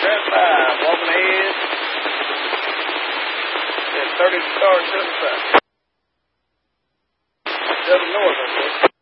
Turn 5, walking ahead. Then 30 to start to the side. To the north, I guess.